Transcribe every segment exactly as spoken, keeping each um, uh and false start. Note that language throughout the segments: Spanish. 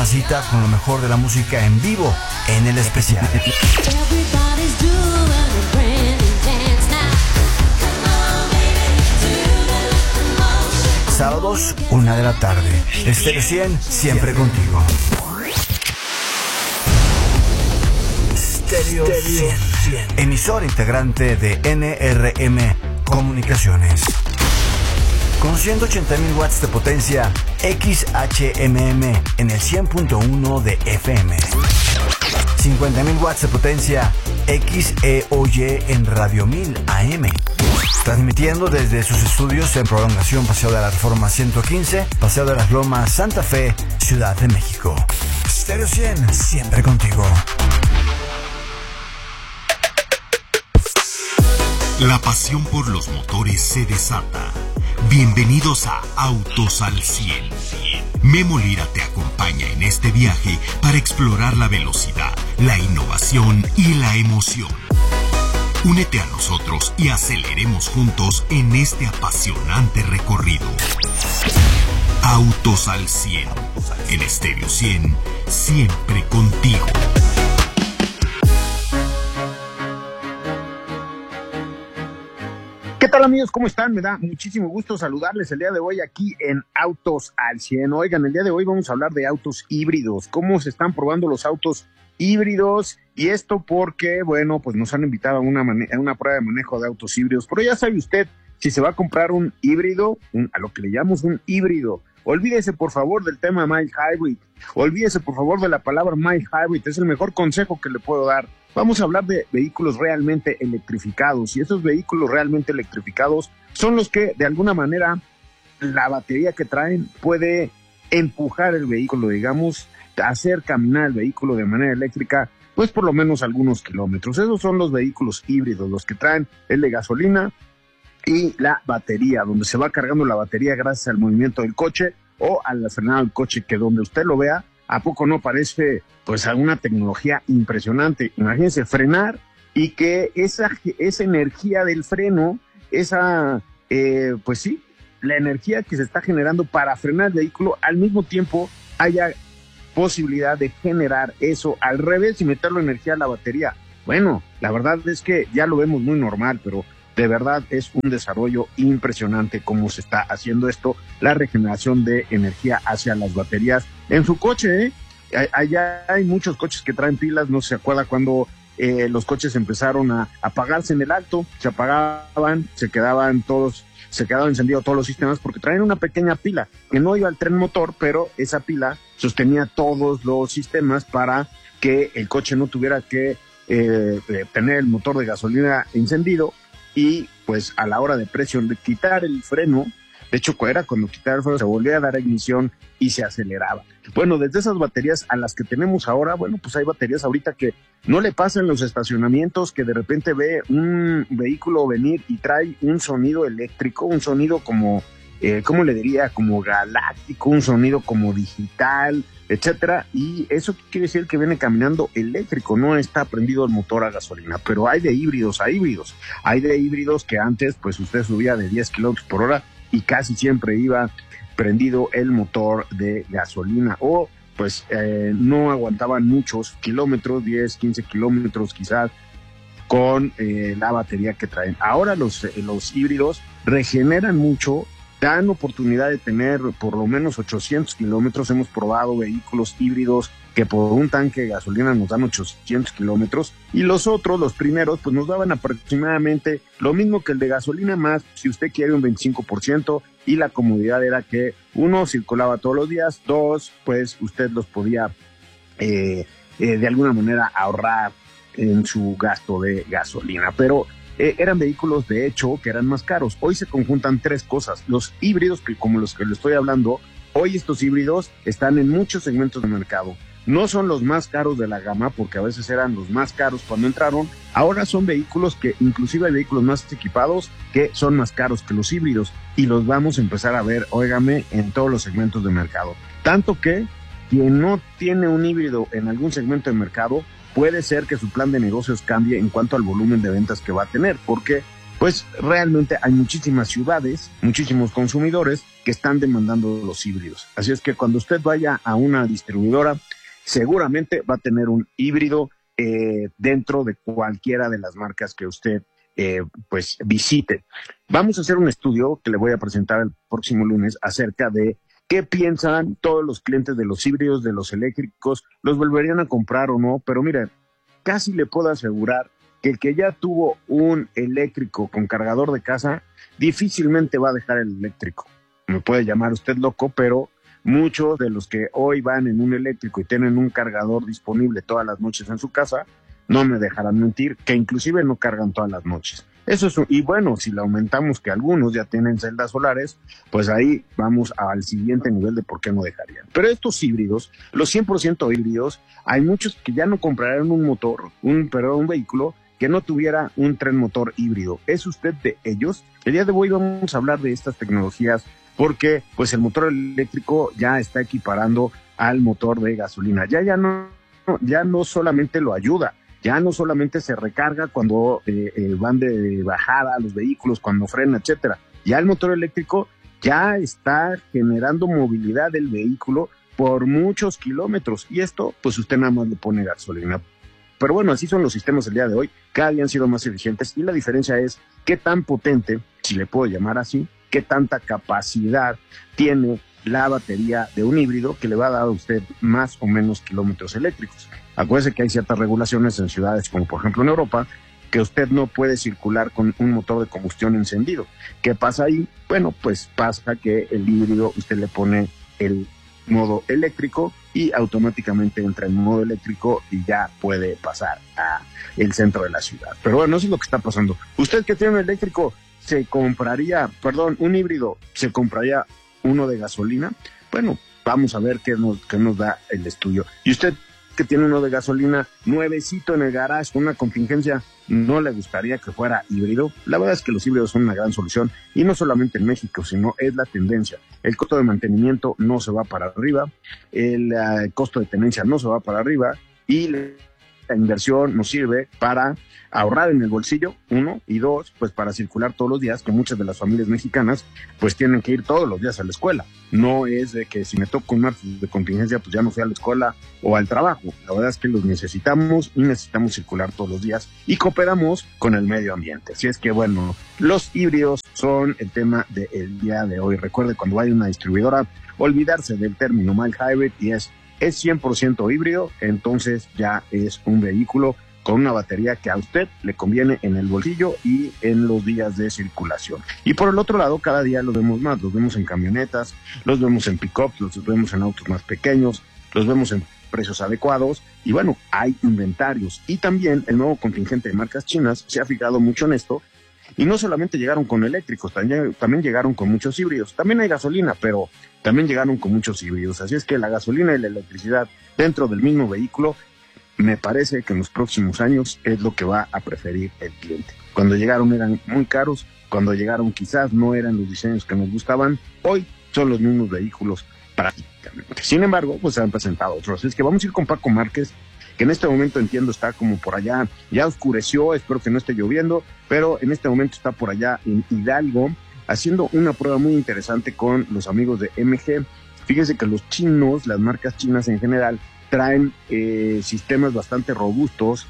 Cita con lo mejor de la música en vivo en el especial. Sábados, una de la tarde. Estéreo cien, siempre contigo. Estéreo cien, emisor integrante de N R M Comunicaciones. Con ciento ochenta mil watts de potencia X H M M en el cien punto uno de F M. cincuenta mil watts de potencia X E O Y en Radio mil A M. Transmitiendo desde sus estudios en prolongación Paseo de la Reforma ciento quince, Paseo de las Lomas, Santa Fe, Ciudad de México. Estéreo cien, siempre contigo. La pasión por los motores se desata. Bienvenidos a Autos al cien. Memo Lira te acompaña en este viaje para explorar la velocidad, la innovación y la emoción. Únete a nosotros y aceleremos juntos en este apasionante recorrido. Autos al cien. En Estéreo cien, siempre contigo. ¿Qué tal, amigos? ¿Cómo están? Me da muchísimo gusto saludarles el día de hoy aquí en Autos al cien. Oigan, el día de hoy vamos a hablar de autos híbridos, cómo se están probando los autos híbridos, y esto porque, bueno, pues nos han invitado a una, mane- a una prueba de manejo de autos híbridos, pero ya sabe usted, si se va a comprar un híbrido, un, a lo que le llamamos un híbrido, olvídese por favor del tema mild hybrid, olvídese por favor de la palabra mild hybrid, es el mejor consejo que le puedo dar. Vamos a hablar de vehículos realmente electrificados, y esos vehículos realmente electrificados son los que de alguna manera la batería que traen puede empujar el vehículo, digamos, hacer caminar el vehículo de manera eléctrica, pues por lo menos algunos kilómetros. Esos son los vehículos híbridos, los que traen el de gasolina y la batería, donde se va cargando la batería gracias al movimiento del coche o al frenado del coche, que donde usted lo vea, ¿a poco no parece pues alguna tecnología impresionante? Imagínense frenar y que esa, esa energía del freno, esa, eh, pues sí, la energía que se está generando para frenar el vehículo, al mismo tiempo haya posibilidad de generar eso al revés y meterlo energía a la batería. Bueno, la verdad es que ya lo vemos muy normal, pero de verdad es un desarrollo impresionante cómo se está haciendo esto, la regeneración de energía hacia las baterías en su coche, ¿eh? Allá hay muchos coches que traen pilas, no se acuerda cuando eh, los coches empezaron a apagarse en el alto, se apagaban, se quedaban todos, se quedaban encendidos todos los sistemas porque traen una pequeña pila que no iba al tren motor, pero esa pila sostenía todos los sistemas para que el coche no tuviera que eh, tener el motor de gasolina encendido. Y pues a la hora de presión de quitar el freno, de hecho era cuando quitar el freno se volvía a dar ignición y se aceleraba. Bueno, desde esas baterías a las que tenemos ahora, bueno, pues hay baterías ahorita que no le pasan los estacionamientos, que de repente ve un vehículo venir y trae un sonido eléctrico, un sonido como, eh, ¿cómo le diría? Como galáctico, un sonido como digital, etcétera, y eso quiere decir que viene caminando eléctrico, no está prendido el motor a gasolina. Pero hay de híbridos a híbridos, hay de híbridos que antes pues usted subía de diez kilómetros por hora y casi siempre iba prendido el motor de gasolina, o pues eh, no aguantaban muchos kilómetros, diez, quince kilómetros quizás, con eh, la batería que traen. Ahora los, eh, los híbridos regeneran mucho, dan oportunidad de tener por lo menos ochocientos kilómetros. Hemos probado vehículos híbridos que por un tanque de gasolina nos dan ochocientos kilómetros, y los otros, los primeros, pues nos daban aproximadamente lo mismo que el de gasolina, más si usted quiere un veinticinco por ciento, y la comodidad era que uno, circulaba todos los días, dos, pues usted los podía eh, eh, de alguna manera ahorrar en su gasto de gasolina. Pero Eh, eran vehículos de hecho que eran más caros. Hoy se conjuntan tres cosas. Los híbridos, que como los que le estoy hablando, hoy estos híbridos están en muchos segmentos de mercado. No son los más caros de la gama, porque a veces eran los más caros cuando entraron. Ahora son vehículos que, inclusive hay vehículos más equipados que son más caros que los híbridos, y los vamos a empezar a ver, óigame, en todos los segmentos de mercado. Tanto que quien no tiene un híbrido en algún segmento de mercado, puede ser que su plan de negocios cambie en cuanto al volumen de ventas que va a tener, porque pues realmente hay muchísimas ciudades, muchísimos consumidores que están demandando los híbridos. Así es que cuando usted vaya a una distribuidora, seguramente va a tener un híbrido eh, dentro de cualquiera de las marcas que usted eh, pues visite. Vamos a hacer un estudio que le voy a presentar el próximo lunes acerca de qué piensan todos los clientes de los híbridos, de los eléctricos, los volverían a comprar o no, pero mire, casi le puedo asegurar que el que ya tuvo un eléctrico con cargador de casa, difícilmente va a dejar el eléctrico. Me puede llamar usted loco, pero muchos de los que hoy van en un eléctrico y tienen un cargador disponible todas las noches en su casa, no me dejarán mentir, que inclusive no cargan todas las noches. Eso es un, y bueno, si le aumentamos que algunos ya tienen celdas solares, pues ahí vamos al siguiente nivel de por qué no dejarían. Pero estos híbridos, los cien por ciento híbridos, hay muchos que ya no comprarían un motor, un, perdón, un vehículo que no tuviera un tren motor híbrido. ¿Es usted de ellos? El día de hoy vamos a hablar de estas tecnologías porque pues el motor eléctrico ya está equiparando al motor de gasolina. Ya, ya, no, ya no solamente lo ayuda, ya no solamente se recarga cuando eh, eh, van de bajada los vehículos, cuando frena, etcétera. Ya el motor eléctrico ya está generando movilidad del vehículo por muchos kilómetros y esto pues usted nada más le pone gasolina. Pero bueno, así son los sistemas del día de hoy, cada día han sido más eficientes y la diferencia es qué tan potente, si le puedo llamar así, qué tanta capacidad tiene la batería de un híbrido que le va a dar a usted más o menos kilómetros eléctricos. Acuérdese que hay ciertas regulaciones en ciudades como por ejemplo en Europa, que usted no puede circular con un motor de combustión encendido. ¿Qué pasa ahí? Bueno, pues pasa que el híbrido usted le pone el modo eléctrico y automáticamente entra en modo eléctrico y ya puede pasar a el centro de la ciudad. Pero bueno, eso es lo que está pasando. Usted que tiene un eléctrico, ¿se compraría, perdón, un híbrido, se compraría uno de gasolina? Bueno, vamos a ver qué nos, qué nos da el estudio. Y usted que tiene uno de gasolina nuevecito en el garage con una contingencia, ¿no le gustaría que fuera híbrido? La verdad es que los híbridos son una gran solución y no solamente en México, sino es la tendencia. El costo de mantenimiento no se va para arriba, el uh, costo de tenencia no se va para arriba y la inversión nos sirve para ahorrar en el bolsillo, uno, y dos, pues para circular todos los días, que muchas de las familias mexicanas pues tienen que ir todos los días a la escuela. No es de que si me toca un martes de contingencia pues ya no fui a la escuela o al trabajo. La verdad es que los necesitamos y necesitamos circular todos los días y cooperamos con el medio ambiente. Así es que bueno, los híbridos son el tema del día de hoy. Recuerde, cuando vaya a una distribuidora, olvidarse del término mild hybrid y es es cien por ciento híbrido, entonces ya es un vehículo con una batería que a usted le conviene en el bolsillo y en los días de circulación. Y por el otro lado, cada día los vemos más, los vemos en camionetas, los vemos en pick-ups, los vemos en autos más pequeños, los vemos en precios adecuados y bueno, hay inventarios. Y también el nuevo contingente de marcas chinas se ha fijado mucho en esto y no solamente llegaron con eléctricos, también, también llegaron con muchos híbridos. También hay gasolina, pero también llegaron con muchos híbridos. Así es que la gasolina y la electricidad dentro del mismo vehículo, me parece que en los próximos años es lo que va a preferir el cliente. Cuando llegaron eran muy caros, cuando llegaron quizás no eran los diseños que nos gustaban, hoy son los mismos vehículos prácticamente. Sin embargo, pues se han presentado otros. Así es que vamos a ir con Paco Márquez, que en este momento entiendo está como por allá, ya oscureció, espero que no esté lloviendo, pero en este momento está por allá en Hidalgo, haciendo una prueba muy interesante con los amigos de M G. Fíjense que los chinos, las marcas chinas en general, traen eh, sistemas bastante robustos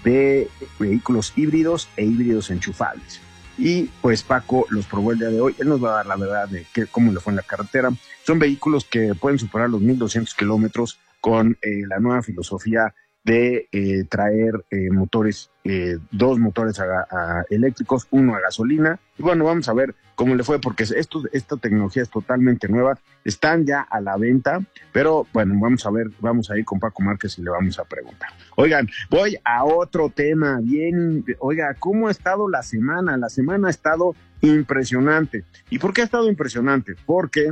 de vehículos híbridos e híbridos enchufables. Y pues Paco los probó el día de hoy, él nos va a dar la verdad de que, cómo le fue en la carretera. Son vehículos que pueden superar los mil doscientos kilómetros con eh, la nueva filosofía de eh, traer eh, motores, eh, dos motores a, a eléctricos, uno a gasolina. Y bueno, vamos a ver cómo le fue, porque esto, esta tecnología es totalmente nueva, están ya a la venta, pero bueno, vamos a ver, vamos a ir con Paco Márquez y le vamos a preguntar. Oigan, voy a otro tema, bien, oiga, ¿cómo ha estado la semana? La semana ha estado impresionante. ¿Y por qué ha estado impresionante? Porque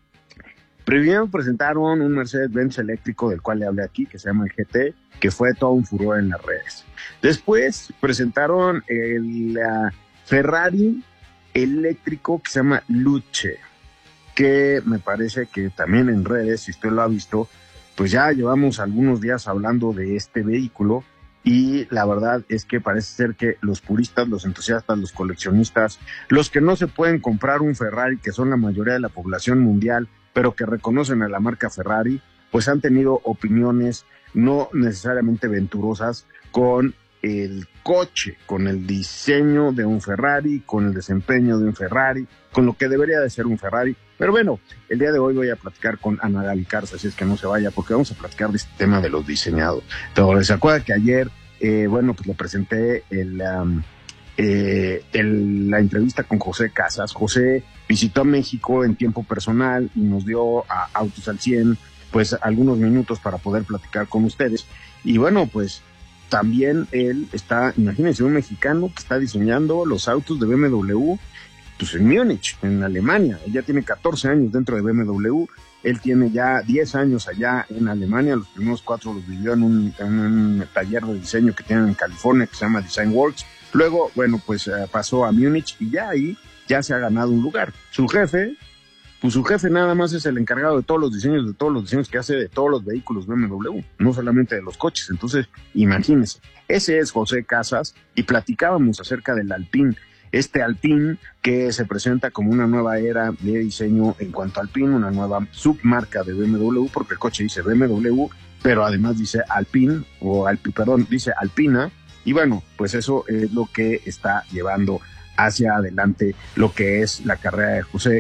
primero presentaron un Mercedes-Benz eléctrico del cual le hablé aquí, que se llama el G T, que fue todo un furor en las redes. Después presentaron el uh, Ferrari eléctrico que se llama Luce, que me parece que también en redes, si usted lo ha visto, pues ya llevamos algunos días hablando de este vehículo y la verdad es que parece ser que los puristas, los entusiastas, los coleccionistas, los que no se pueden comprar un Ferrari, que son la mayoría de la población mundial, pero que reconocen a la marca Ferrari, pues han tenido opiniones no necesariamente venturosas con el coche, con el diseño de un Ferrari, con el desempeño de un Ferrari, con lo que debería de ser un Ferrari. Pero bueno, el día de hoy voy a platicar con Ana Gaby Carza, así es que no se vaya, porque vamos a platicar de este tema de los diseñados. Entonces, ¿se acuerda que ayer, eh, bueno, pues le presenté el, um, eh, el, la entrevista con José Casas? José visitó a México en tiempo personal y nos dio a Autos al cien, pues algunos minutos para poder platicar con ustedes. Y bueno, pues también él está, imagínense, un mexicano que está diseñando los autos de B M W, pues en Múnich, en Alemania. Él ya tiene catorce años dentro de B M W, él tiene ya diez años allá en Alemania, los primeros cuatro los vivió en un, en un taller de diseño que tienen en California, que se llama Design Works. Luego, bueno, pues uh, pasó a Múnich y ya ahí ya se ha ganado un lugar. Su jefe, pues su jefe nada más es el encargado de todos los diseños, de todos los diseños que hace de todos los vehículos B M W, no solamente de los coches. Entonces, imagínense, ese es José Casas, y platicábamos acerca del Alpine, este Alpine que se presenta como una nueva era de diseño en cuanto a Alpine, una nueva submarca de B M W, porque el coche dice B M W, pero además dice Alpine, o Alpi, perdón, dice Alpina, y bueno, pues eso es lo que está llevando hacia adelante lo que es la carrera de José.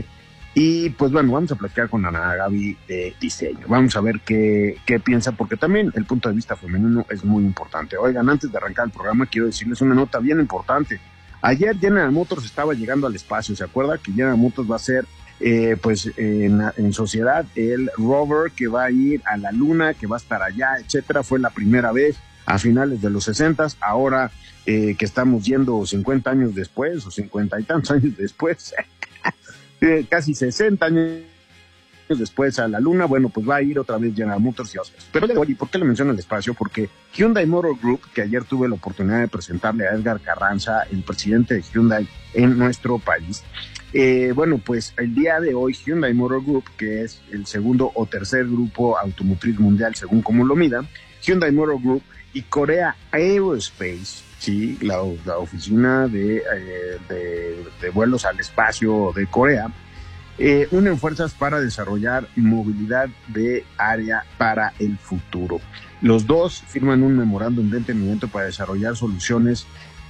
Y pues bueno, vamos a platicar con Ana Gaby de diseño. Vamos a ver qué, qué piensa, porque también el punto de vista femenino es muy importante. Oigan, antes de arrancar el programa, quiero decirles una nota bien importante. Ayer General Motors estaba llegando al espacio. ¿Se acuerda que General Motors va a ser, eh, pues, en, en sociedad el rover que va a ir a la luna, que va a estar allá, etcétera? Fue la primera vez a finales de los sesentas. Ahora eh, que estamos yendo cincuenta años después, o cincuenta y tantos años después, Eh, casi sesenta años después a la luna, bueno, pues va a ir otra vez General Motors y otros. Pero oye, ¿por qué le menciono el espacio? Porque Hyundai Motor Group, que ayer tuve la oportunidad de presentarle a Edgar Carranza, el presidente de Hyundai en nuestro país, eh, bueno, pues el día de hoy Hyundai Motor Group, que es el segundo o tercer grupo automotriz mundial según como lo midan, Hyundai Motor Group y Korea Aerospace, sí, la, la oficina de, eh, de, de vuelos al espacio de Corea, eh, unen fuerzas para desarrollar movilidad de área para el futuro. Los dos firman un memorándum de entendimiento para desarrollar soluciones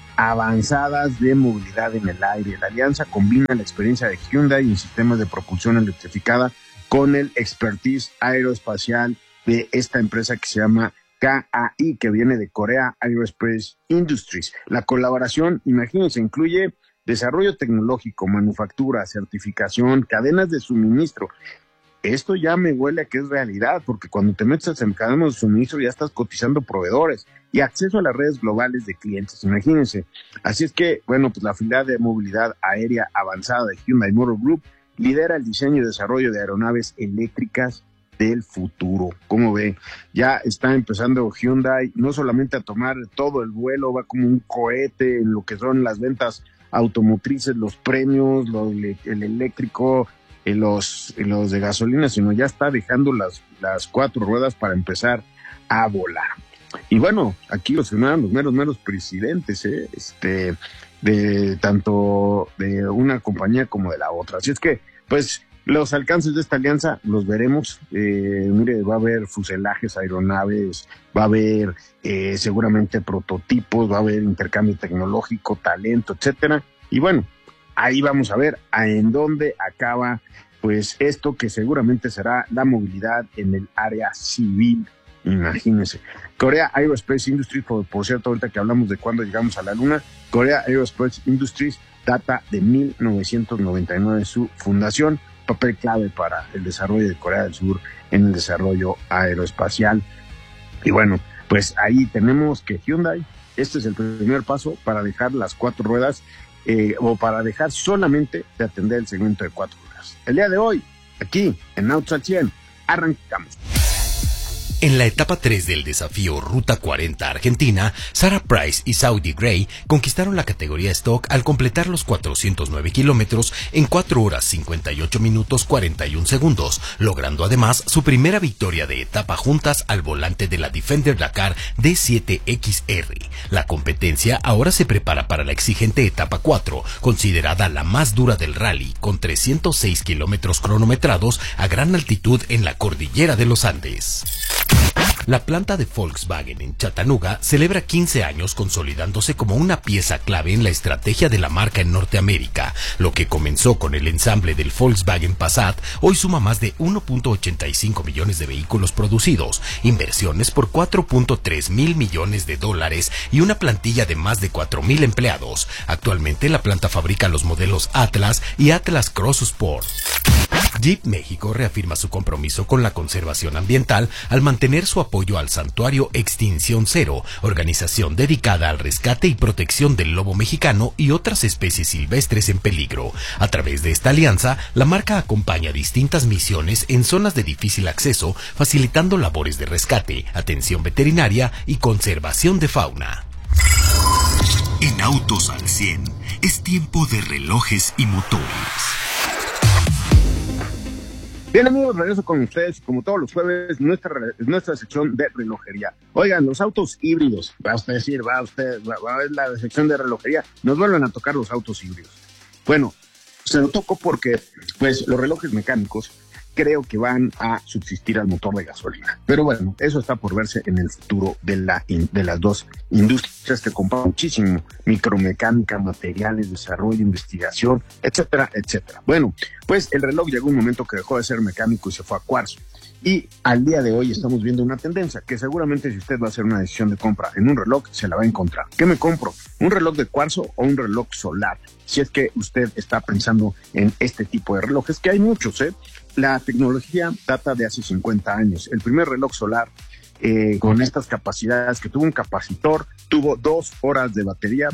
avanzadas de movilidad en el aire. La alianza combina la experiencia de Hyundai en sistemas de propulsión electrificada con el expertise aeroespacial de esta empresa que se llama K A I, que viene de Korea Aerospace Industries. La colaboración, imagínense, incluye desarrollo tecnológico, manufactura, certificación, cadenas de suministro. Esto ya me huele a que es realidad, porque cuando te metes en cadenas de suministro ya estás cotizando proveedores, y acceso a las redes globales de clientes, imagínense. Así es que, bueno, pues la filial de movilidad aérea avanzada de Hyundai Motor Group lidera el diseño y desarrollo de aeronaves eléctricas del futuro. ¿Cómo ve? Ya está empezando Hyundai no solamente a tomar todo el vuelo, va como un cohete en lo que son las ventas automotrices, los premios, los, el eléctrico, los, los de gasolina, sino ya está dejando las, las cuatro ruedas para empezar a volar. Y bueno, aquí los firmaron los meros, meros presidentes, ¿eh? este, de tanto de una compañía como de la otra. Así es que, pues, los alcances de esta alianza los veremos. Eh, mire, va a haber fuselajes, aeronaves, va a haber eh, seguramente prototipos, va a haber intercambio tecnológico, talento, etcétera. Y bueno, ahí vamos a ver a en dónde acaba pues esto que seguramente será la movilidad en el área civil. Imagínense. Korea Aerospace Industries, por, por cierto, ahorita que hablamos de cuándo llegamos a la luna, Korea Aerospace Industries data de mil novecientos noventa y nueve su fundación, papel clave para el desarrollo de Corea del Sur en el desarrollo aeroespacial. Y bueno, pues ahí tenemos que Hyundai, este es el primer paso para dejar las cuatro ruedas, eh, o para dejar solamente de atender el segmento de cuatro ruedas. El día de hoy, aquí en Autos al cien, arrancamos. En la etapa tres del desafío Ruta cuarenta Argentina, Sarah Price y Saudi Gray conquistaron la categoría Stock al completar los cuatrocientos nueve kilómetros en cuatro horas cincuenta y ocho minutos cuarenta y un segundos, logrando además su primera victoria de etapa juntas al volante de la Defender Dakar D siete X R. La competencia ahora se prepara para la exigente etapa cuatro, considerada la más dura del rally, con trescientos seis kilómetros cronometrados a gran altitud en la cordillera de los Andes. La planta de Volkswagen en Chattanooga celebra quince años consolidándose como una pieza clave en la estrategia de la marca en Norteamérica. Lo que comenzó con el ensamble del Volkswagen Passat, hoy suma más de uno punto ochenta y cinco millones de vehículos producidos, inversiones por cuatro punto tres mil millones de dólares y una plantilla de más de cuatro mil empleados. Actualmente la planta fabrica los modelos Atlas y Atlas Cross Sport. Jeep México reafirma su compromiso con la conservación ambiental al mantener su apoyo al Santuario Extinción Cero, organización dedicada al rescate y protección del lobo mexicano y otras especies silvestres en peligro. A través de esta alianza, la marca acompaña distintas misiones en zonas de difícil acceso, facilitando labores de rescate, atención veterinaria y conservación de fauna. En Autos al cien, es tiempo de relojes y motores. Bien, amigos, regreso con ustedes, como todos los jueves, nuestra nuestra sección de relojería. Oigan, los autos híbridos, va usted a decir, va usted, va, va a ver la sección de relojería, nos vuelven a tocar los autos híbridos. Bueno, se lo tocó porque, pues, los relojes mecánicos creo que van a subsistir al motor de gasolina. Pero bueno, eso está por verse en el futuro de, la, de las dos industrias que componen muchísimo: micromecánica, materiales, desarrollo, investigación, etcétera, etcétera. Bueno, pues el reloj llegó un momento que dejó de ser mecánico y se fue a cuarzo. Y al día de hoy estamos viendo una tendencia que seguramente si usted va a hacer una decisión de compra en un reloj, se la va a encontrar. ¿Qué me compro? ¿Un reloj de cuarzo o un reloj solar? Si es que usted está pensando en este tipo de relojes, que hay muchos, ¿eh? La tecnología data de hace cincuenta años. El primer reloj solar eh, con estas capacidades, que tuvo un capacitor, tuvo dos horas de batería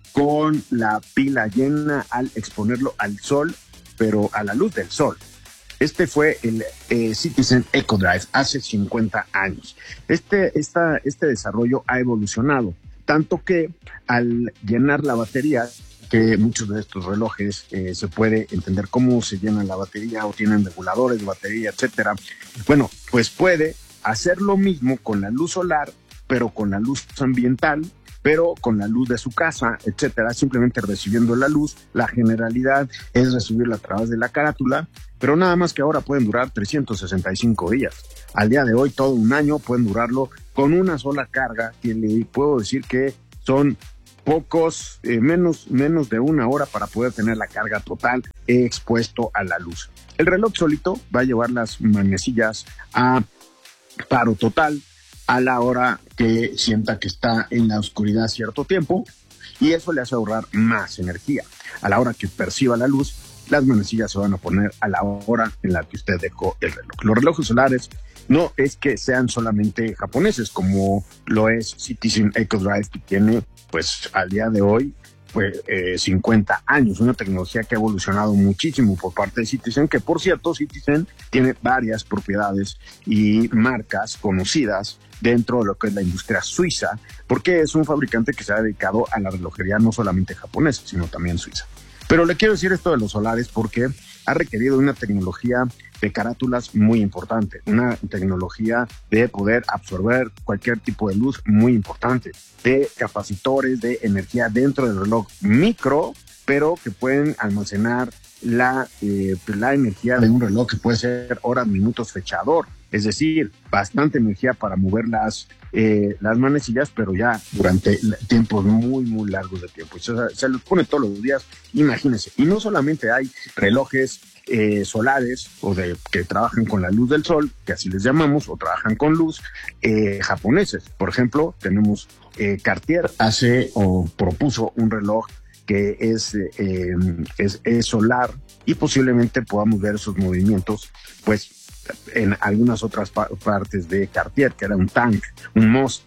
con la pila llena al exponerlo al sol, pero a la luz del sol. Este fue el eh, Citizen EcoDrive hace cincuenta años. Este, esta, este desarrollo ha evolucionado, tanto que al llenar la batería, que muchos de estos relojes eh, se puede entender cómo se llena la batería o tienen reguladores de batería, etcétera. Bueno, pues puede hacer lo mismo con la luz solar, pero con la luz ambiental, pero con la luz de su casa, etcétera, simplemente recibiendo la luz. La generalidad es recibirla a través de la carátula, pero nada más que ahora pueden durar trescientos sesenta y cinco días. Al día de hoy, todo un año pueden durarlo con una sola carga, que le puedo decir que son pocos, eh, menos, menos de una hora para poder tener la carga total expuesto a la luz. El reloj solito va a llevar las manecillas a paro total a la hora que sienta que está en la oscuridad cierto tiempo, y eso le hace ahorrar más energía. A la hora que perciba la luz, las manecillas se van a poner a la hora en la que usted dejó el reloj. Los relojes solares no es que sean solamente japoneses, como lo es Citizen EcoDrive, que tiene, pues, al día de hoy, pues, eh, cincuenta años, una tecnología que ha evolucionado muchísimo por parte de Citizen, que por cierto, Citizen tiene varias propiedades y marcas conocidas dentro de lo que es la industria suiza, porque es un fabricante que se ha dedicado a la relojería no solamente japonesa, sino también suiza. Pero le quiero decir esto de los solares porque ha requerido una tecnología de carátulas muy importante, una tecnología de poder absorber cualquier tipo de luz muy importante, de capacitores de energía dentro del reloj micro, pero que pueden almacenar la, eh, la energía de un reloj que puede ser horas, minutos, fechador. Es decir, bastante energía para mover las, eh, las manecillas, pero ya durante tiempos muy, muy largos de tiempo. Se, se los pone todos los días, imagínense. Y no solamente hay relojes eh, solares o de que trabajan con la luz del sol, que así les llamamos, o trabajan con luz, eh, japoneses. Por ejemplo, tenemos eh, Cartier hace o propuso un reloj que es, eh, es, es solar, y posiblemente podamos ver esos movimientos, pues, en algunas otras pa- partes de Cartier, que era un tank, un Most,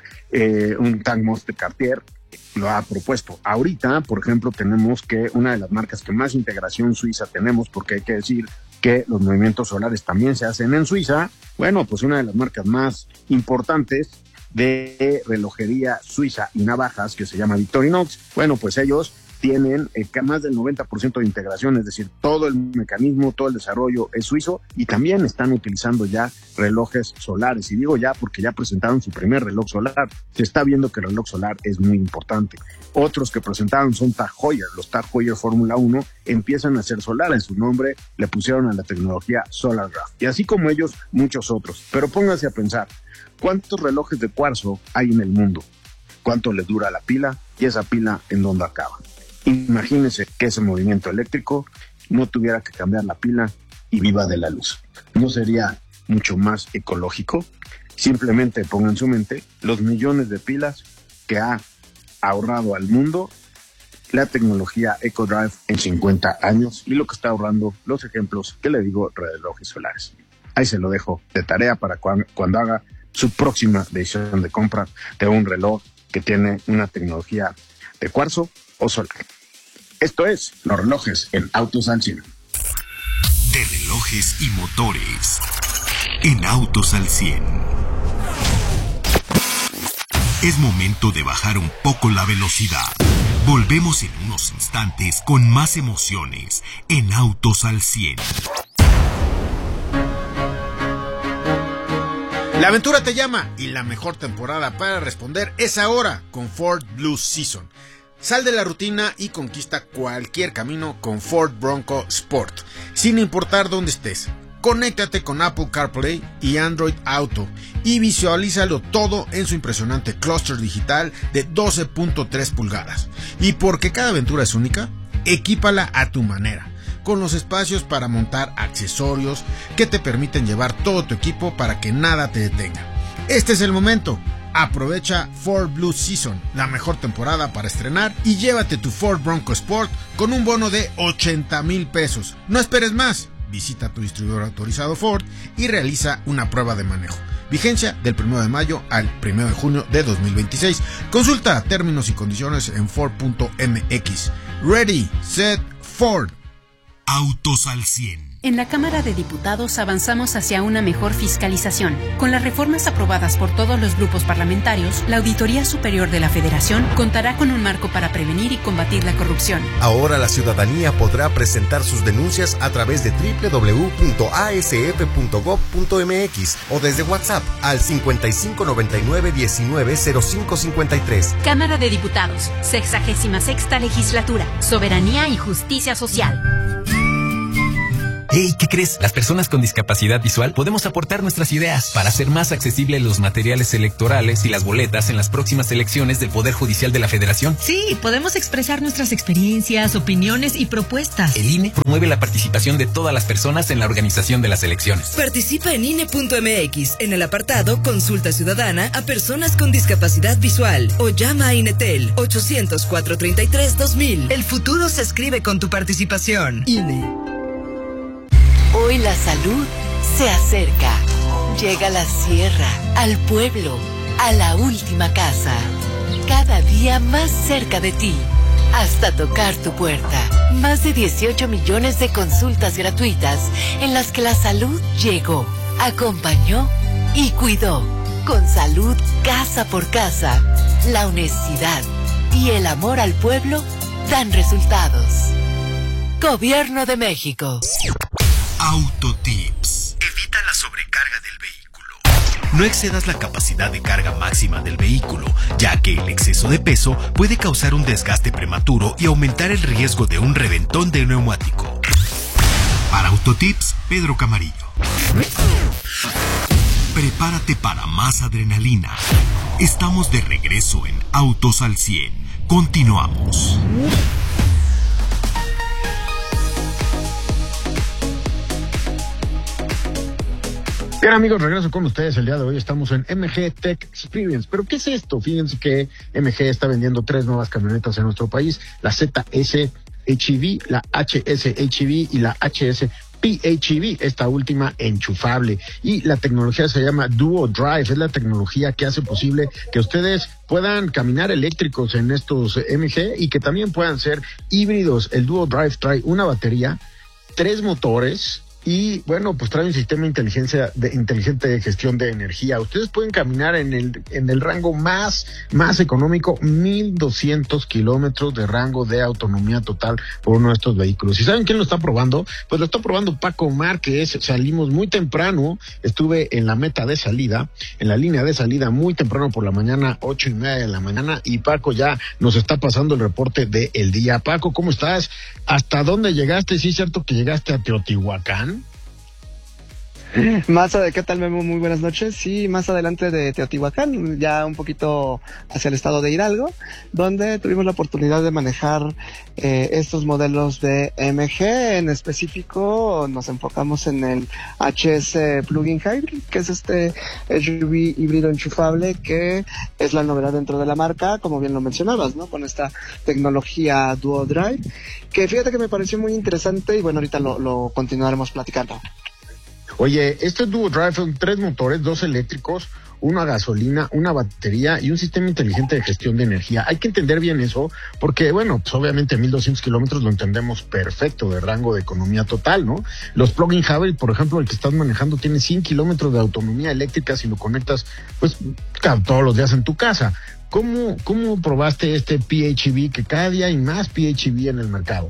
eh, un tank Most de Cartier, lo ha propuesto. Ahorita, por ejemplo, tenemos que una de las marcas que más integración suiza tenemos, porque hay que decir que los movimientos solares también se hacen en Suiza. Bueno, pues una de las marcas más importantes de relojería suiza y navajas, que se llama Victorinox, bueno, pues ellos tienen eh, más del noventa por ciento de integración, es decir, todo el mecanismo, todo el desarrollo es suizo, y también están utilizando ya relojes solares. Y digo ya porque ya presentaron su primer reloj solar. Se está viendo que el reloj solar es muy importante. Otros que presentaron son Tag Heuer. Los Tag Heuer Fórmula uno empiezan a ser solares. Su nombre le pusieron a la tecnología Solargraph. Y así como ellos, muchos otros. Pero pónganse a pensar, ¿cuántos relojes de cuarzo hay en el mundo? ¿Cuánto le dura la pila? Y esa pila, ¿en dónde acaba? Imagínense que ese movimiento eléctrico no tuviera que cambiar la pila y viva de la luz. ¿No sería mucho más ecológico? Simplemente pongan en su mente los millones de pilas que ha ahorrado al mundo la tecnología EcoDrive en cincuenta años, y lo que está ahorrando, los ejemplos que le digo, relojes solares. Ahí se lo dejo de tarea para cuando, cuando haga su próxima decisión de compra de un reloj que tiene una tecnología de cuarzo o solar. Esto es Los Relojes en Autos al cien. De relojes y motores en Autos al cien. Es momento de bajar un poco la velocidad. Volvemos en unos instantes con más emociones en Autos al cien. La aventura te llama y la mejor temporada para responder es ahora con Ford Blue Season. Sal de la rutina y conquista cualquier camino con Ford Bronco Sport, sin importar dónde estés. Conéctate con Apple CarPlay y Android Auto y visualízalo todo en su impresionante clúster digital de doce punto tres pulgadas. Y porque cada aventura es única, equípala a tu manera, con los espacios para montar accesorios que te permiten llevar todo tu equipo para que nada te detenga. Este es el momento. Aprovecha Ford Blue Season, la mejor temporada para estrenar, y llévate tu Ford Bronco Sport con un bono de ochenta mil pesos. No esperes más. Visita tu distribuidor autorizado Ford y realiza una prueba de manejo. Vigencia del primero de mayo al primero de junio de dos mil veintiséis. Consulta términos y condiciones en Ford punto M X. Ready, set, Ford. Autos al cien. En la Cámara de Diputados avanzamos hacia una mejor fiscalización. Con las reformas aprobadas por todos los grupos parlamentarios, la Auditoría Superior de la Federación contará con un marco para prevenir y combatir la corrupción. Ahora la ciudadanía podrá presentar sus denuncias a través de doble u doble u doble u punto a s f punto gob punto m x o desde WhatsApp al cincuenta y cinco noventa y nueve diecinueve cero cinco cincuenta y tres. Cámara de Diputados, sexagésima sexta legislatura, soberanía y justicia social. Hey, ¿qué crees? Las personas con discapacidad visual podemos aportar nuestras ideas para hacer más accesibles los materiales electorales y las boletas en las próximas elecciones del Poder Judicial de la Federación. Sí, podemos expresar nuestras experiencias, opiniones y propuestas. El I N E promueve la participación de todas las personas en la organización de las elecciones. Participa en I N E punto M X en el apartado Consulta Ciudadana a personas con discapacidad visual o llama a INETEL ochocientos cuatro treinta y tres dos mil. El futuro se escribe con tu participación. I N E. Hoy la salud se acerca. Llega a la sierra, al pueblo, a la última casa. Cada día más cerca de ti, hasta tocar tu puerta. Más de dieciocho millones de consultas gratuitas en las que la salud llegó, acompañó y cuidó. Con salud casa por casa, la honestidad y el amor al pueblo dan resultados. Gobierno de México. Autotips. Evita la sobrecarga del vehículo. No excedas la capacidad de carga máxima del vehículo, ya que el exceso de peso puede causar un desgaste prematuro y aumentar el riesgo de un reventón de neumático. Para Autotips, Pedro Camarillo. Prepárate para más adrenalina. Estamos de regreso en Autos al cien. Continuamos. Bien, amigos, regreso con ustedes. El día de hoy estamos en M G Tech Experience. ¿Pero qué es esto? Fíjense que M G está vendiendo tres nuevas camionetas en nuestro país. La Z S H E V, la H S H E V y la H S P H E V, esta última enchufable. Y la tecnología se llama Duo Drive. Es la tecnología que hace posible que ustedes puedan caminar eléctricos en estos M G y que también puedan ser híbridos. El Duo Drive trae una batería, tres motores, y bueno, pues trae un sistema de inteligencia de inteligente de gestión de energía. Ustedes pueden caminar en el en el rango más más económico, mil doscientos kilómetros de rango de autonomía total por uno de estos vehículos. ¿Y saben quién lo está probando? Pues lo está probando Paco Márquez. Salimos muy temprano, estuve en la meta de salida, en la línea de salida muy temprano por la mañana, ocho y media de la mañana, y Paco ya nos está pasando el reporte del día. Paco, ¿cómo estás? ¿Hasta dónde llegaste? ¿Sí es cierto que llegaste a Teotihuacán? Más de ¿qué tal, Memo? Muy buenas noches. Sí, más adelante de Teotihuacán, ya un poquito hacia el estado de Hidalgo, donde tuvimos la oportunidad de manejar eh, estos modelos de M G. En específico, nos enfocamos en el H S Plug-in Hybrid, que es este S U V híbrido enchufable, que es la novedad dentro de la marca, como bien lo mencionabas, ¿no? Con esta tecnología Duo Drive, que fíjate que me pareció muy interesante y bueno, ahorita lo, lo continuaremos platicando. Oye, este Duo Drive son tres motores, dos eléctricos, una gasolina, una batería y un sistema inteligente de gestión de energía. Hay que entender bien eso, porque bueno, pues obviamente mil doscientos kilómetros lo entendemos perfecto de rango de economía total, ¿no? Los plug-in hybrid, por ejemplo, el que estás manejando tiene cien kilómetros de autonomía eléctrica si lo conectas, pues, todos los días en tu casa. ¿Cómo, cómo probaste este P H E V, que cada día hay más P H E V en el mercado?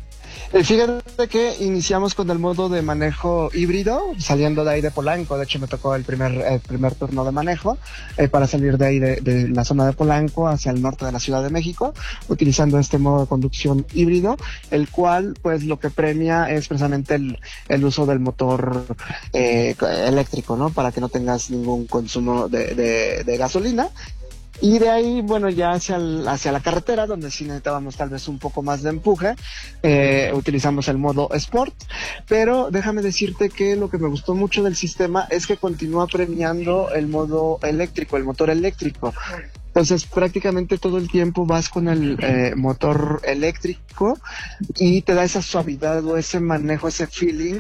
Fíjate que iniciamos con el modo de manejo híbrido, saliendo de ahí de Polanco. De hecho, me tocó el primer el primer turno de manejo eh, para salir de ahí de, de la zona de Polanco hacia el norte de la Ciudad de México, utilizando este modo de conducción híbrido, el cual, pues, lo que premia es precisamente el, el uso del motor eh, eléctrico, ¿no? Para que no tengas ningún consumo de, de, de gasolina. Y de ahí, bueno, ya hacia, el, hacia la carretera, donde sí necesitábamos tal vez un poco más de empuje, eh, utilizamos el modo Sport, pero déjame decirte que lo que me gustó mucho del sistema es que continúa premiando el modo eléctrico, el motor eléctrico. Entonces prácticamente todo el tiempo vas con el eh, motor eléctrico y te da esa suavidad o ese manejo, ese feeling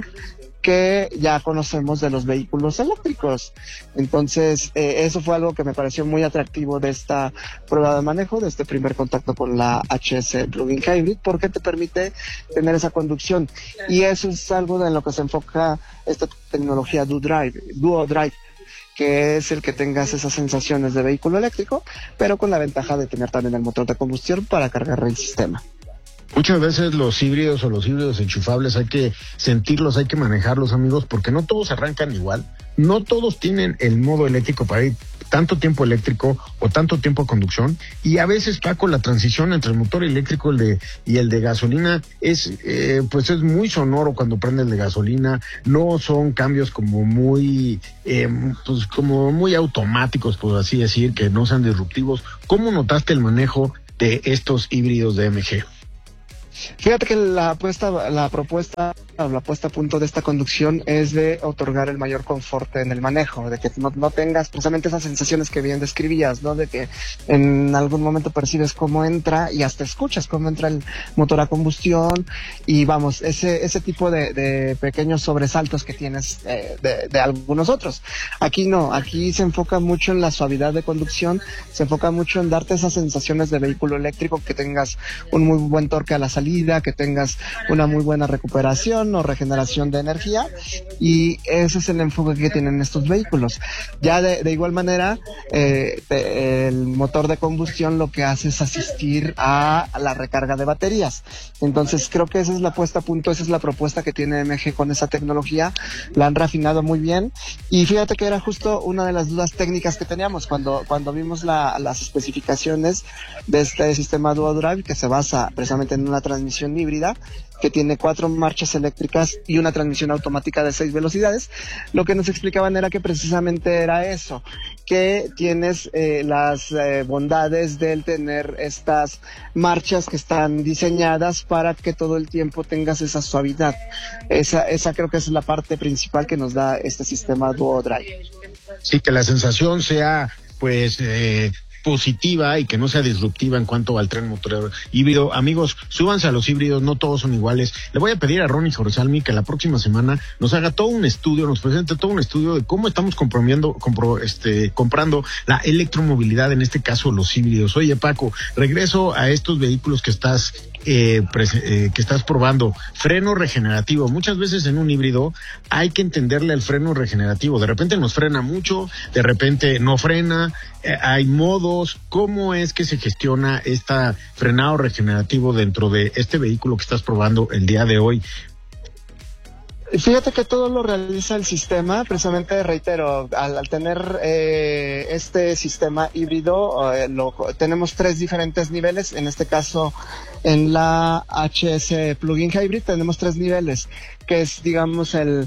que ya conocemos de los vehículos eléctricos. Entonces, eh, eso fue algo que me pareció muy atractivo de esta prueba de manejo, de este primer contacto con la H S Plug-in Hybrid, porque te permite tener esa conducción. Y eso es algo de lo que se enfoca esta tecnología Duo Drive, Duo Drive, que es el que tengas esas sensaciones de vehículo eléctrico, pero con la ventaja de tener también el motor de combustión para cargar el sistema. Muchas veces los híbridos o los híbridos enchufables hay que sentirlos, hay que manejarlos, amigos, porque no todos arrancan igual, no todos tienen el modo eléctrico para ir tanto tiempo eléctrico o tanto tiempo a conducción, y a veces, Paco, la transición entre el motor eléctrico el de, y el de gasolina es eh, pues es muy sonoro cuando prende el de gasolina. No son cambios como muy eh, pues como muy automáticos, por así decir, que no sean disruptivos. ¿Cómo notaste el manejo de estos híbridos de M G? Fíjate que la apuesta, la propuesta, la puesta a punto de esta conducción es de otorgar el mayor confort en el manejo, de que no, no tengas precisamente esas sensaciones que bien describías, ¿no? De que en algún momento percibes cómo entra y hasta escuchas cómo entra el motor a combustión, y vamos, ese ese tipo de, de pequeños sobresaltos que tienes eh, de, de algunos otros. Aquí no, aquí se enfoca mucho en la suavidad de conducción, se enfoca mucho en darte esas sensaciones de vehículo eléctrico, que tengas un muy buen torque a la salida, que tengas una muy buena recuperación o regeneración de energía, y ese es el enfoque que tienen estos vehículos. Ya de, de igual manera, eh, te, el motor de combustión lo que hace es asistir a la recarga de baterías. Entonces creo que esa es la puesta a punto, esa es la propuesta que tiene M G con esa tecnología. La han refinado muy bien, y fíjate que era justo una de las dudas técnicas que teníamos cuando, cuando vimos la, las especificaciones de este sistema Duo Drive, que se basa precisamente en una transmisión híbrida que tiene cuatro marchas eléctricas y una transmisión automática de seis velocidades. Lo que nos explicaban era que precisamente era eso, que tienes eh, las eh, bondades del tener estas marchas que están diseñadas para que todo el tiempo tengas esa suavidad. Esa, esa creo que es la parte principal que nos da este sistema Duo Drive. Sí, que la sensación sea, pues, eh, positiva y que no sea disruptiva en cuanto al tren motor híbrido. Amigos, súbanse a los híbridos, no todos son iguales. Le voy a pedir a Ronnie Jorsalmi que la próxima semana nos haga todo un estudio, nos presente todo un estudio de cómo estamos comprando, compro, este, comprando la electromovilidad, en este caso los híbridos. Oye, Paco, regreso a estos vehículos que estás eh, pres- eh, que estás probando, freno regenerativo. Muchas veces en un híbrido hay que entenderle el freno regenerativo. De repente nos frena mucho, de repente no frena, eh, hay modos. ¿Cómo es que se gestiona este frenado regenerativo dentro de este vehículo que estás probando el día de hoy? Fíjate que todo lo realiza el sistema, precisamente, reitero, al, al tener eh, este sistema híbrido, eh, lo, tenemos tres diferentes niveles. En este caso, en la H S Plug-in Hybrid tenemos tres niveles, que es, digamos, el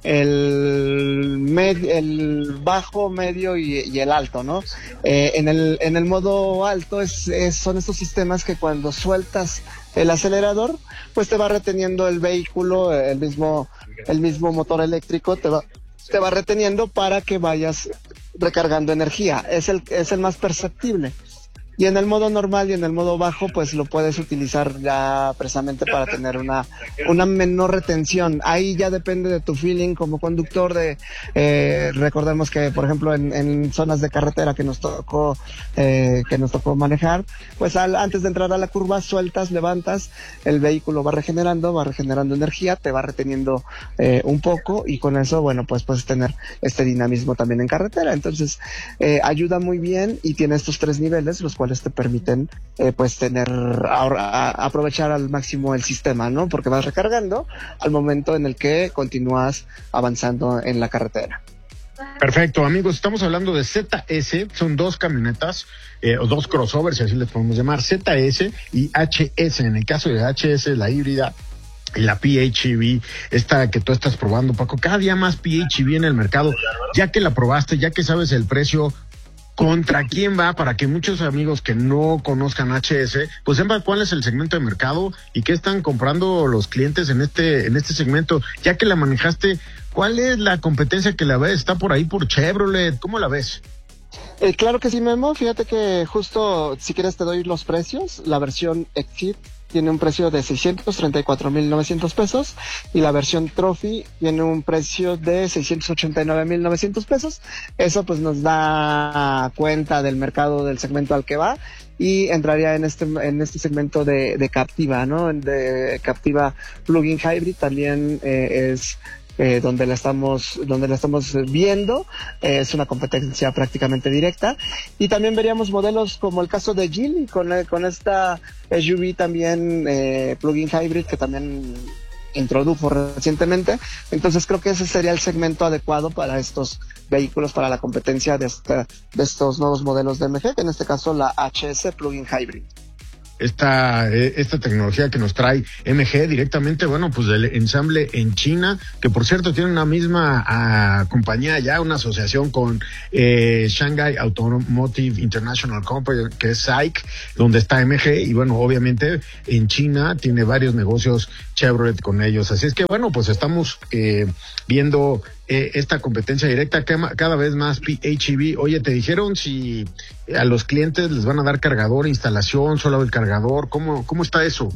el, med, el bajo, medio y, y el alto, ¿no? Eh, en el en el modo alto es, es son estos sistemas que cuando sueltas el acelerador, pues te va reteniendo el vehículo, el mismo el mismo motor eléctrico te va te va reteniendo para que vayas recargando energía. Es el es el más perceptible. Y en el modo normal y en el modo bajo, pues lo puedes utilizar ya precisamente para tener una una menor retención. Ahí ya depende de tu feeling como conductor. De eh, recordemos que, por ejemplo, en, en zonas de carretera que nos tocó eh, que nos tocó manejar, pues al, antes de entrar a la curva sueltas, levantas, el vehículo va regenerando, va regenerando energía, te va reteniendo eh, un poco, y con eso, bueno, pues puedes tener este dinamismo también en carretera. Entonces eh, ayuda muy bien y tiene estos tres niveles, los cuales te permiten eh, pues tener a, a, aprovechar al máximo el sistema, ¿no? Porque vas recargando al momento en el que continúas avanzando en la carretera. Perfecto, amigos, estamos hablando de Z S, son dos camionetas, eh, o dos crossovers, si así les podemos llamar, Z S y H S. En el caso de H S, la híbrida, y la P H E V, esta que tú estás probando, Paco, cada día más P H E V en el mercado. Ya que la probaste, ya que sabes el precio, ¿contra quién va? Para que muchos amigos que no conozcan H S, pues sepan cuál es el segmento de mercado y qué están comprando los clientes en este en este segmento. Ya que la manejaste, ¿cuál es la competencia que la ves? ¿Está por ahí por Chevrolet? ¿Cómo la ves? Eh, claro que sí, Memo. Fíjate que justo, si quieres te doy los precios. La versión Exit tiene un precio de seiscientos treinta y cuatro mil novecientos pesos y la versión Trophy tiene un precio de seiscientos ochenta y nueve mil novecientos pesos. Eso pues nos da cuenta del mercado, del segmento al que va, y entraría en este en este segmento de, de Captiva, ¿no? De Captiva Plug-in Hybrid también eh, es Eh, donde la estamos donde la estamos viendo. Eh, es una competencia prácticamente directa, y también veríamos modelos como el caso de Geely con, con esta S U V también eh, plug-in hybrid que también introdujo recientemente. Entonces creo que ese sería el segmento adecuado para estos vehículos, para la competencia de, esta, de estos nuevos modelos de M G, que en este caso la H S plug-in hybrid. Esta, esta tecnología que nos trae M G directamente, bueno, pues del ensamble en China, que por cierto tiene una misma uh, compañía ya, una asociación con eh, Shanghai Automotive International Company, que es S A I C, donde está M G, y bueno, obviamente en China tiene varios negocios Chevrolet con ellos. Así es que bueno, pues estamos eh, viendo eh, esta competencia directa, cada vez más P H E V. Oye, ¿te dijeron si a los clientes les van a dar cargador, instalación, solo el cargador? ¿Cómo, cómo está eso?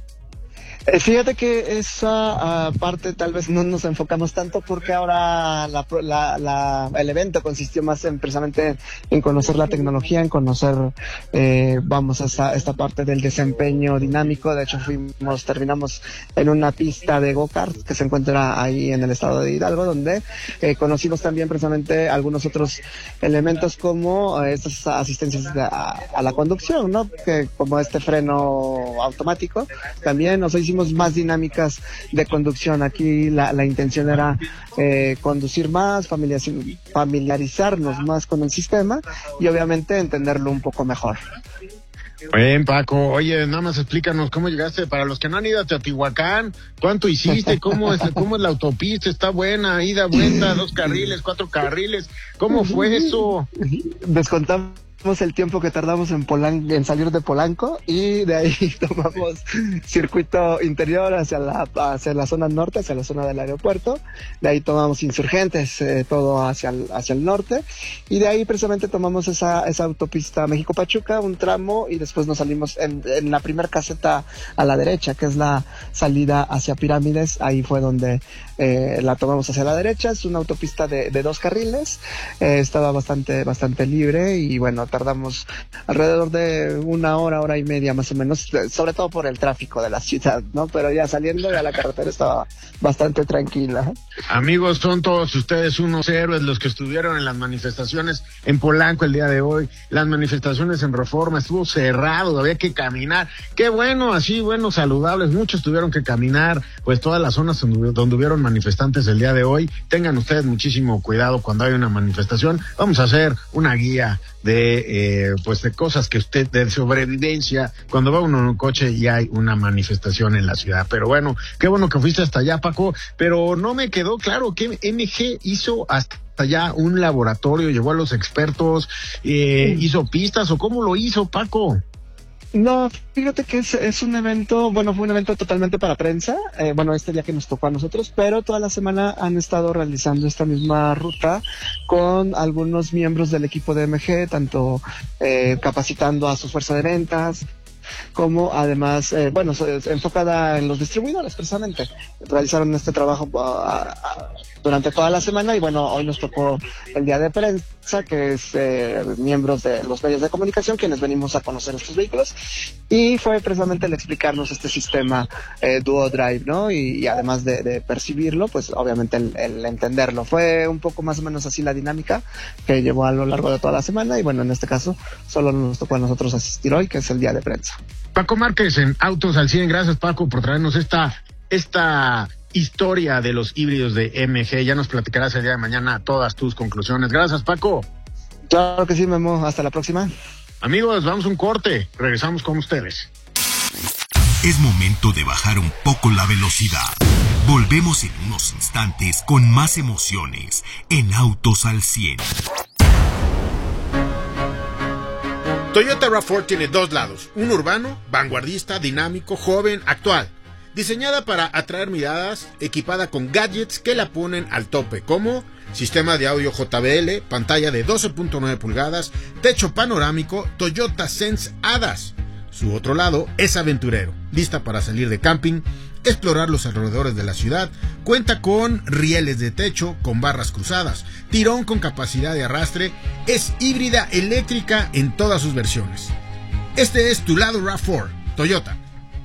Eh, fíjate que esa uh, parte tal vez no nos enfocamos tanto, porque ahora la, la, la, el evento consistió más en precisamente en conocer la tecnología, en conocer, eh, vamos, a esta, esta parte del desempeño dinámico. De hecho, fuimos, terminamos en una pista de go-kart que se encuentra ahí en el estado de Hidalgo, donde eh, conocimos también precisamente algunos otros elementos como eh, estas asistencias de, a, a la conducción, ¿no? Que como este freno automático, también nos hicimos más dinámicas de conducción. Aquí la, la intención era eh, conducir más, familiarizar, familiarizarnos más con el sistema y obviamente entenderlo un poco mejor. Bien, Paco, oye, nada más explícanos cómo llegaste, para los que no han ido a Teotihuacán, ¿cuánto hiciste? ¿Cómo es, cómo es la autopista? ¿Está buena? ¿Ida, vuelta, dos carriles, cuatro carriles? ¿Cómo fue eso? Descontamos el tiempo que tardamos en Polanco, en salir de Polanco, y de ahí tomamos circuito interior hacia la hacia la zona norte, hacia la zona del aeropuerto. De ahí tomamos Insurgentes, eh, todo hacia el, hacia el norte, y de ahí precisamente tomamos esa esa autopista México-Pachuca, un tramo, y después nos salimos en, en la primera caseta a la derecha, que es la salida hacia Pirámides. Ahí fue donde eh, la tomamos hacia la derecha. Es una autopista de, de dos carriles, eh, estaba bastante bastante libre, y bueno, tardamos alrededor de una hora, hora y media más o menos, sobre todo por el tráfico de la ciudad, ¿no? Pero ya saliendo de la carretera estaba bastante tranquila. Amigos, son todos ustedes unos héroes los que estuvieron en las manifestaciones en Polanco el día de hoy, las manifestaciones en Reforma, estuvo cerrado, había que caminar. Qué bueno, así, bueno, saludables, muchos tuvieron que caminar, pues todas las zonas donde, donde hubieron manifestantes el día de hoy. Tengan ustedes muchísimo cuidado cuando hay una manifestación. Vamos a hacer una guía de, eh, pues de cosas que usted, de sobrevivencia, cuando va uno en un coche y hay una manifestación en la ciudad. Pero bueno, qué bueno que fuiste hasta allá, Paco, pero no me quedó claro qué M G hizo hasta allá un laboratorio, llevó a los expertos, eh, sí. hizo pistas, o cómo lo hizo, Paco. No, fíjate que es, es un evento, bueno, fue un evento totalmente para prensa, eh, bueno, este día que nos tocó a nosotros, pero toda la semana han estado realizando esta misma ruta con algunos miembros del equipo de M G, tanto eh, capacitando a su fuerza de ventas, como además, eh, bueno, enfocada en los distribuidores precisamente. Realizaron este trabajo uh, uh, durante toda la semana y bueno, hoy nos tocó el día de prensa, que es eh, miembros de los medios de comunicación quienes venimos a conocer estos vehículos, y fue precisamente el explicarnos este sistema eh, Duo Drive, ¿no? Y, y además de, de percibirlo, pues obviamente el, el entenderlo. Fue un poco más o menos así la dinámica que llevó a lo largo de toda la semana y bueno, en este caso solo nos tocó a nosotros asistir hoy, que es el día de prensa. Paco Márquez en Autos al cien, gracias Paco por traernos esta, esta historia de los híbridos de M G. Ya nos platicarás el día de mañana todas tus conclusiones. Gracias, Paco. Claro que sí, Memo. Hasta la próxima. Amigos, vamos a un corte. Regresamos con ustedes. Es momento de bajar un poco la velocidad. Volvemos en unos instantes con más emociones en Autos al cien. Toyota RAV cuatro tiene dos lados, un urbano, vanguardista, dinámico, joven, actual. Diseñada para atraer miradas, equipada con gadgets que la ponen al tope, como sistema de audio J B L, pantalla de doce punto nueve pulgadas, techo panorámico, Toyota Sense A D A S. Su otro lado es aventurero, lista para salir de camping, explorar los alrededores de la ciudad, cuenta con rieles de techo, con barras cruzadas, tirón con capacidad de arrastre, es híbrida eléctrica en todas sus versiones. Este es tu lado RAV cuatro, Toyota.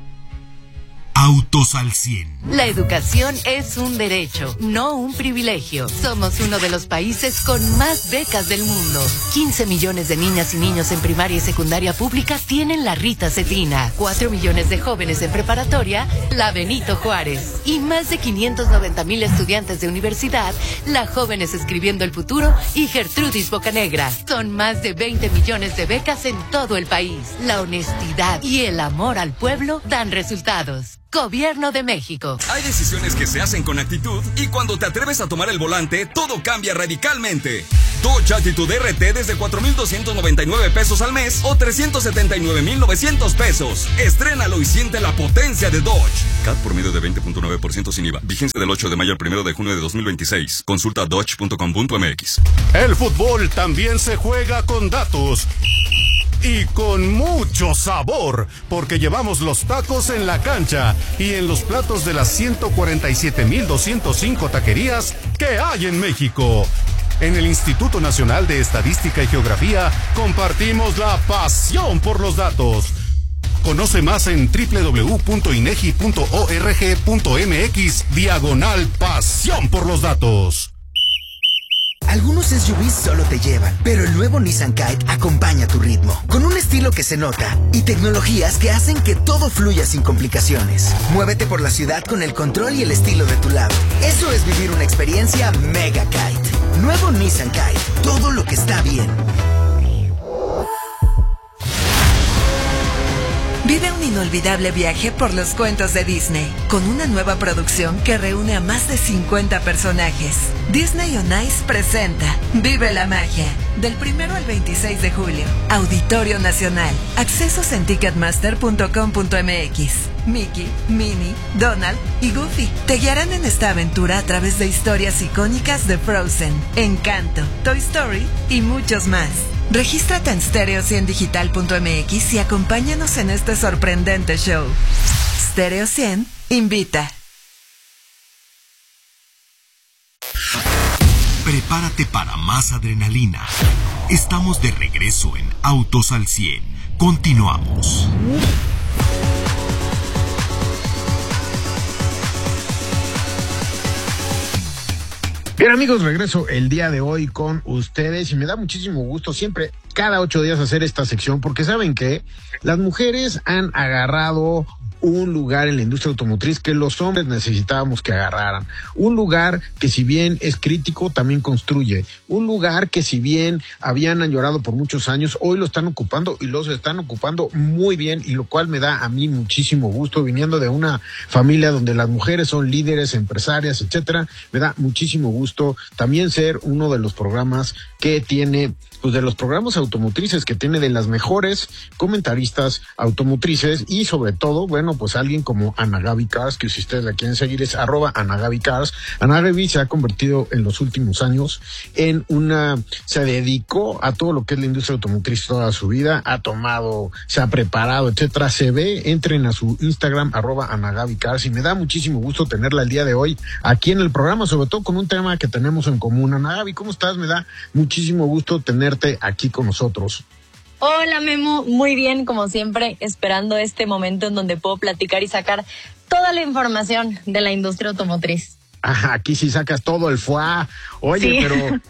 Autos al cien. La educación es un derecho, no un privilegio. Somos uno de los países con más becas del mundo. quince millones de niñas y niños en primaria y secundaria pública tienen la Rita Cetina. cuatro millones de jóvenes en preparatoria, la Benito Juárez. Y más de quinientos noventa mil estudiantes de universidad, la Jóvenes Escribiendo el Futuro y Gertrudis Bocanegra. Son más de veinte millones de becas en todo el país. La honestidad y el amor al pueblo dan resultados. Gobierno de México. Hay decisiones que se hacen con actitud y cuando te atreves a tomar el volante, todo cambia radicalmente. Dodge Attitude R T desde cuatro mil doscientos noventa y nueve pesos al mes o trescientos setenta y nueve mil novecientos pesos. Estrénalo y siente la potencia de Dodge. C A T por medio de veinte punto nueve por ciento sin I V A. Vigencia del ocho de mayo al primero de junio de dos mil veintiséis. Consulta dodge punto com punto m x. El fútbol también se juega con datos. Y con mucho sabor, porque llevamos los tacos en la cancha y en los platos de las ciento cuarenta y siete mil doscientos cinco taquerías que hay en México. En el Instituto Nacional de Estadística y Geografía compartimos la pasión por los datos. Conoce más en doble u doble u doble u punto inegi punto org punto m x diagonal pasión por los datos. Algunos S U Vs solo te llevan, pero el nuevo Nissan Kite acompaña tu ritmo, con un estilo que se nota y tecnologías que hacen que todo fluya sin complicaciones. Muévete por la ciudad con el control y el estilo de tu lado. Eso es vivir una experiencia Mega Kite. Nuevo Nissan Kite, todo lo que está bien. Vive un inolvidable viaje por los cuentos de Disney, con una nueva producción que reúne a más de cincuenta personajes. Disney on Ice presenta Vive la Magia, del primero al veintiséis de julio. Auditorio Nacional. Accesos en ticketmaster punto com punto m x. Mickey, Minnie, Donald y Goofy te guiarán en esta aventura a través de historias icónicas de Frozen, Encanto, Toy Story y muchos más. Regístrate en stereo cien digital punto m x y acompáñanos en este sorprendente show. Stereo cien invita. prepárate para más adrenalina. Estamos de regreso en Autos al cien. Continuamos. Bien, amigos, regreso el día de hoy con ustedes y me da muchísimo gusto siempre, cada ocho días, hacer esta sección, porque saben que las mujeres han agarrado un lugar en la industria automotriz que los hombres necesitábamos que agarraran. Un lugar que, si bien es crítico, también construye. Un lugar que, si bien habían añorado por muchos años, hoy lo están ocupando y los están ocupando muy bien, y lo cual me da a mí muchísimo gusto, viniendo de una familia donde las mujeres son líderes, empresarias, etcétera. Me da muchísimo gusto también ser uno de los programas que tiene, pues de los programas automotrices que tiene de las mejores comentaristas automotrices, y sobre todo, bueno, pues alguien como Ana Gaby Cars, que si ustedes la quieren seguir es arroba Ana Gaby Cars. Ana Gaby se ha convertido en los últimos años en una, se dedicó a todo lo que es la industria automotriz toda su vida, ha tomado, se ha preparado, etcétera. Se ve, entren a su Instagram, arroba Ana Gaby Cars, y me da muchísimo gusto tenerla el día de hoy aquí en el programa, sobre todo con un tema que tenemos en común. Ana Gaby, ¿cómo estás? Me da muchísimo gusto tenerte aquí con nosotros. Hola, Memo, muy bien, como siempre, esperando este momento en donde puedo platicar y sacar toda la información de la industria automotriz. Ajá, aquí sí sacas todo el fuá. Oye, sí.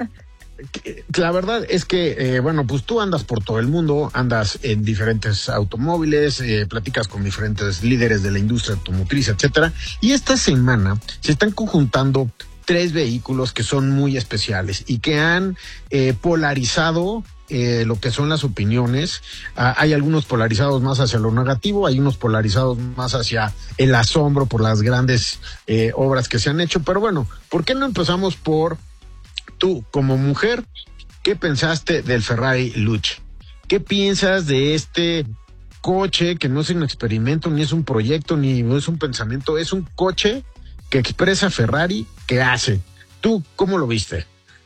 Pero la verdad es que, eh, bueno, pues tú andas por todo el mundo, andas en diferentes automóviles, eh, platicas con diferentes líderes de la industria automotriz, etcétera. Y esta semana se están conjuntando tres vehículos que son muy especiales y que han eh, polarizado eh, lo que son las opiniones. Ah, hay algunos polarizados más hacia lo negativo, hay unos polarizados más hacia el asombro por las grandes eh, obras que se han hecho. Pero bueno, ¿por qué no empezamos por tú, como mujer? ¿Qué pensaste del Ferrari Luce? ¿Qué piensas de este coche que no es un experimento, ni es un proyecto, ni es un pensamiento? Es un coche que expresa Ferrari, que hace. ¿Tú cómo lo viste?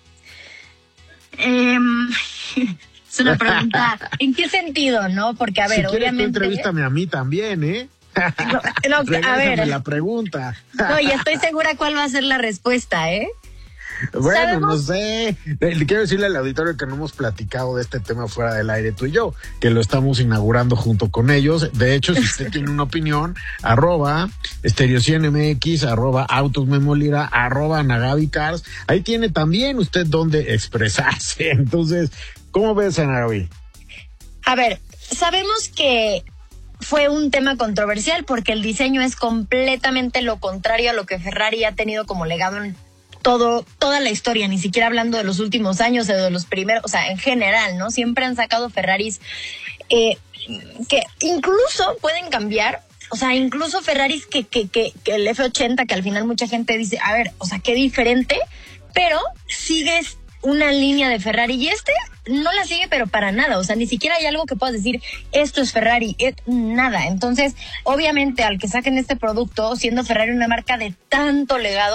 Eh, es una pregunta, ¿en qué sentido, no? Porque, a ver, si quieres, obviamente... tú entrevístame a mí también, ¿eh? No, no, a ver. la pregunta. No, y estoy segura cuál va a ser la respuesta, ¿eh? Bueno, ¿Sabemos? no sé. Le quiero decirle al auditorio que no hemos platicado de este tema fuera del aire, tú y yo, que lo estamos inaugurando junto con ellos. De hecho, si usted tiene una opinión, arroba Stereo cien M X, arroba Autos Memolira, arroba Ana Gaby Cars, ahí tiene también usted donde expresarse. Entonces, ¿cómo ves, Ana Gaby? A ver, sabemos que fue un tema controversial porque el diseño es completamente lo contrario a lo que Ferrari ha tenido como legado en todo, toda la historia, ni siquiera hablando de los últimos años o de los primeros, o sea, en general, ¿no? Siempre han sacado Ferraris eh, que incluso pueden cambiar, o sea, incluso Ferraris que, que, que, que el F ochenta, que al final mucha gente dice, a ver, o sea, qué diferente, pero sigues una línea de Ferrari, y este no la sigue, pero para nada, o sea, ni siquiera hay algo que puedas decir, esto es Ferrari, es nada. Entonces, obviamente, al que saquen este producto, siendo Ferrari una marca de tanto legado,